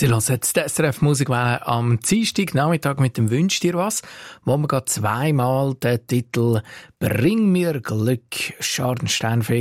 Sie hören jetzt die SRF Musikwelle am Dienstag Nachmittag mit dem «Wünsch dir was», wo wir gerade zweimal den Titel «Bring mir Glück» Schornsteinfeger